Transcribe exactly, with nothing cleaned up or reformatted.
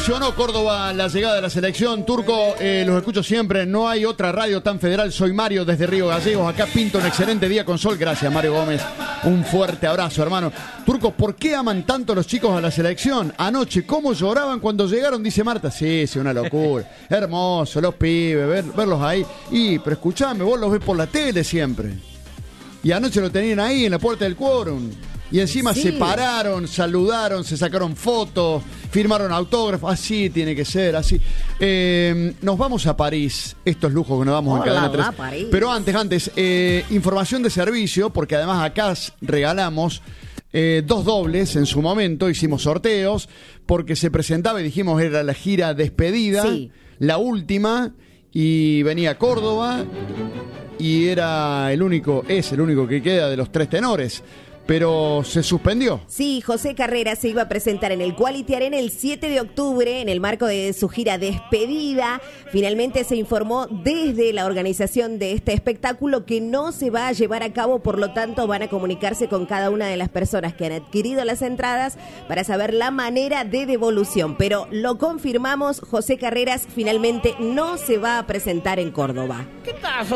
Emocionó Córdoba la llegada de la selección. Turco, eh, los escucho siempre. No hay otra radio tan federal. Soy Mario desde Río Gallegos. Acá pinto un excelente día con sol. Gracias, Mario Gómez. Un fuerte abrazo, hermano. Turco, ¿por qué aman tanto los chicos a la selección? Anoche, ¿cómo lloraban cuando llegaron? Dice Marta. Sí, sí, una locura. Hermoso, los pibes, ver, verlos ahí. Y, pero escuchame, vos los ves por la tele siempre. Y anoche lo tenían ahí en la puerta del quórum. Y encima sí. se pararon, saludaron, se sacaron fotos, firmaron autógrafos. Así tiene que ser, así. Eh, nos vamos a París. Estos lujos que nos damos Hola, en Cadena tres. París. Pero antes, antes, eh, información de servicio, porque además acá regalamos eh, dos dobles en su momento. Hicimos sorteos, porque se presentaba y dijimos era la gira despedida, sí. la última, y venía Córdoba, y era el único, es el único que queda de los tres tenores. Pero se suspendió. Sí, José Carreras se iba a presentar en el Quality Arena el siete de octubre en el marco de su gira despedida. Finalmente se informó desde la organización de este espectáculo que no se va a llevar a cabo, por lo tanto van a comunicarse con cada una de las personas que han adquirido las entradas para saber la manera de devolución. Pero lo confirmamos, José Carreras finalmente no se va a presentar en Córdova. ¿Qué tal?